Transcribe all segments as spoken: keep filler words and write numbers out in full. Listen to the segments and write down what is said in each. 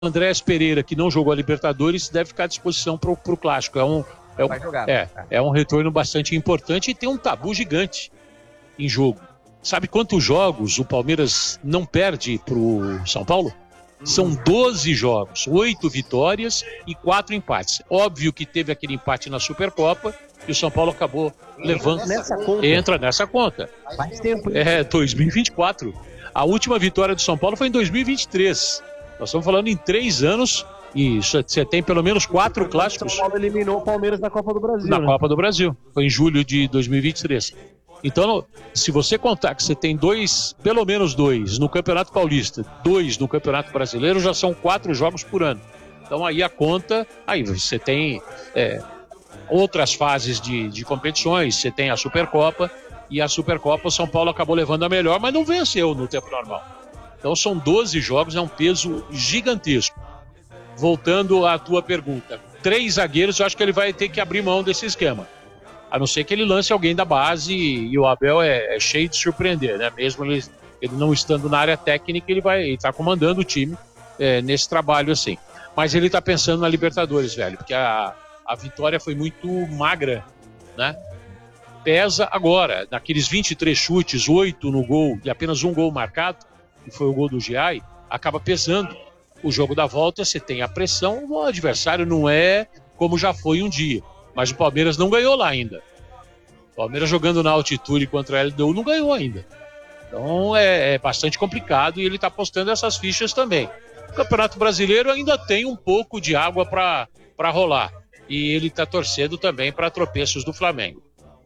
Andrés Pereira, que não jogou a Libertadores, deve ficar à disposição para o Clássico. É um, é, um, jogar, é, é um retorno bastante importante e tem um tabu gigante em jogo. Sabe quantos jogos o Palmeiras não perde para o São Paulo? São doze jogos, oito vitórias e quatro empates. Óbvio que teve aquele empate na Supercopa e o São Paulo acabou levando. Nessa conta. Entra nessa conta. Faz tempo. Hein? É, dois mil e vinte e quatro. A última vitória do São Paulo foi em dois mil e vinte e três. Nós estamos falando em três anos e você tem pelo menos quatro clássicos. O São Paulo eliminou o Palmeiras na Copa do Brasil. Na né? Copa do Brasil. Foi em julho de dois mil e vinte e três. Então, se você contar que você tem dois, pelo menos dois, no Campeonato Paulista, dois no Campeonato Brasileiro, já são quatro jogos por ano. Então aí a conta, aí você tem é, outras fases de, de competições, você tem a Supercopa, e a Supercopa o São Paulo acabou levando a melhor, mas não venceu no tempo normal. Então são doze jogos, é um peso gigantesco. Voltando à tua pergunta, três zagueiros, eu acho que ele vai ter que abrir mão desse esquema. A não ser que ele lance alguém da base, e o Abel é, é cheio de surpreender, né? Mesmo ele, ele não estando na área técnica, ele vai estar comandando o time é, nesse trabalho assim. Mas ele está pensando na Libertadores, velho, porque a, a vitória foi muito magra, né? Pesa agora, naqueles vinte e três chutes, oito no gol e apenas um gol marcado, que foi o gol do Giai, acaba pesando. O jogo da volta, você tem a pressão, o adversário não é como já foi um dia. Mas o Palmeiras não ganhou lá ainda. O Palmeiras jogando na altitude contra a L D U não ganhou ainda. Então é, é bastante complicado e ele está apostando essas fichas também. O Campeonato Brasileiro ainda tem um pouco de água para rolar. E ele está torcendo também para tropeços do Flamengo.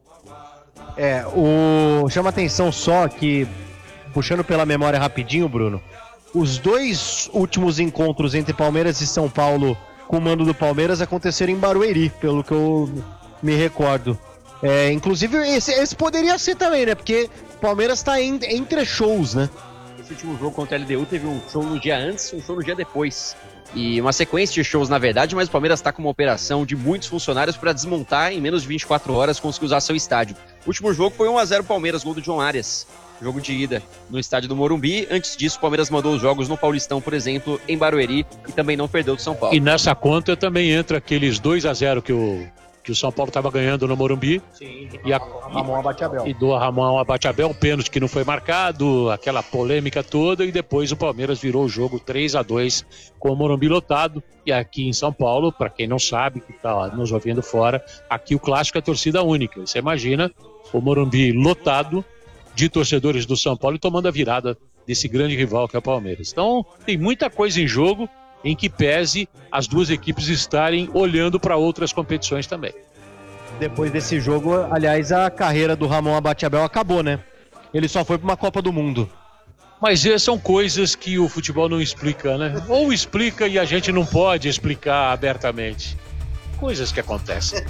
É, o... chama atenção só que, puxando pela memória rapidinho, Bruno, os dois últimos encontros entre Palmeiras e São Paulo com o mando do Palmeiras aconteceram em Barueri, pelo que eu me recordo. É, inclusive, esse, esse poderia ser também, né? Porque o Palmeiras tá em, entre shows, né? Esse último jogo contra a L D U teve um show no dia antes e um show no dia depois. E uma sequência de shows, na verdade, mas o Palmeiras está com uma operação de muitos funcionários para desmontar em menos de vinte e quatro horas, conseguir usar seu estádio. O último jogo foi um a zero Palmeiras, gol do John Arias. Jogo de ida no estádio do Morumbi. Antes disso, o Palmeiras mandou os jogos no Paulistão, por exemplo, em Barueri, e também não perdeu do São Paulo. E nessa conta também entra aqueles dois a zero que o, que o São Paulo estava ganhando no Morumbi. Sim, e a, Ramon Abate-Abel. E do Ramon Abate-Abel, um pênalti que não foi marcado, aquela polêmica toda, e depois o Palmeiras virou o jogo três a dois com o Morumbi lotado. E aqui em São Paulo, para quem não sabe, que está nos ouvindo fora, aqui o clássico é torcida única. Você imagina o Morumbi lotado de torcedores do São Paulo e tomando a virada desse grande rival que é o Palmeiras. Então, tem muita coisa em jogo em que pese as duas equipes estarem olhando para outras competições também. Depois desse jogo, aliás, a carreira do Ramon Abate-Abel acabou, né? Ele só foi para uma Copa do Mundo. Mas são coisas que o futebol não explica, né? Ou explica e a gente não pode explicar abertamente. Coisas que acontecem.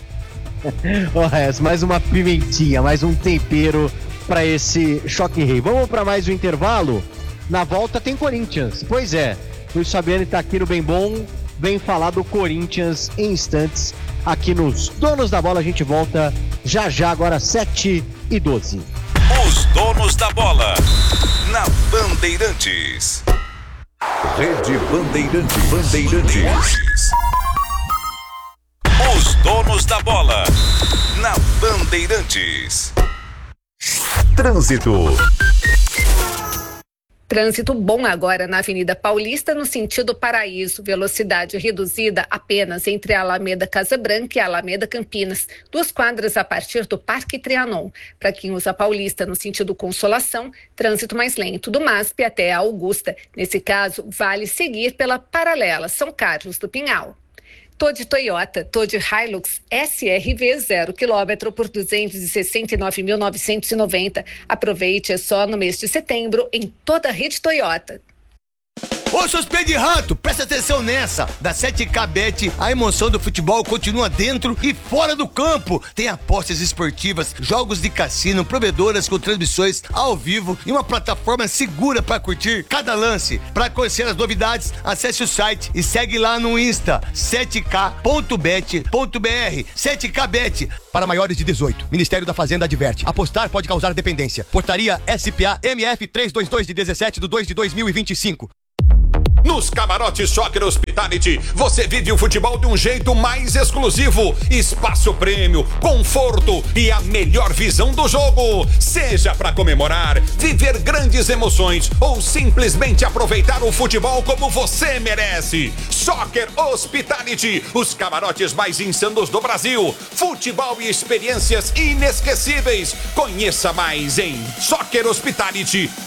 Oh, mais uma pimentinha, mais um tempero para esse choque rei. Vamos para mais um intervalo? Na volta tem Corinthians. Pois é, Luiz Fabiano está aqui no Bem Bom, vem falar do Corinthians em instantes. Aqui nos Donos da Bola, a gente volta já já, agora sete e doze. Os Donos da Bola, na Bandeirantes. Rede Bandeirante, Bandeirantes. Os Donos da Bola, na Bandeirantes. Trânsito. Trânsito bom agora na Avenida Paulista, no sentido Paraíso. Velocidade reduzida apenas entre a Alameda Casa Branca e a Alameda Campinas. Duas quadras a partir do Parque Trianon. Para quem usa a Paulista no sentido Consolação, trânsito mais lento do M A S P até a Augusta. Nesse caso, vale seguir pela paralela São Carlos do Pinhal. Tô de Toyota, tô de Hilux S R V zero quilômetro por duzentos e sessenta e nove mil novecentos e noventa. Aproveite, é só no mês de setembro em toda a rede Toyota. Ô, seus pés de rato, presta atenção nessa. Da sete K Bet, a emoção do futebol continua dentro e fora do campo. Tem apostas esportivas, jogos de cassino, provedoras com transmissões ao vivo e uma plataforma segura para curtir cada lance. Para conhecer as novidades, acesse o site e segue lá no Insta, sete K ponto bet ponto b r. sete K Bet, para maiores de dezoito. Ministério da Fazenda adverte. Apostar pode causar dependência. Portaria S P A M F trezentos e vinte e dois de dezessete de dois de dois mil e vinte e cinco. Nos camarotes Soccer Hospitality, você vive o futebol de um jeito mais exclusivo. Espaço prêmio, conforto e a melhor visão do jogo. Seja para comemorar, viver grandes emoções ou simplesmente aproveitar o futebol como você merece. Soccer Hospitality, os camarotes mais insanos do Brasil. Futebol e experiências inesquecíveis. Conheça mais em Soccer Hospitality